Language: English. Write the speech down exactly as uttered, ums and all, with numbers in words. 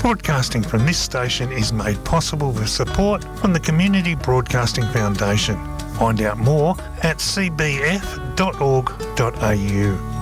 Broadcasting from this station is made possible with support from the Community Broadcasting Foundation. Find out more at c b f dot org dot a u.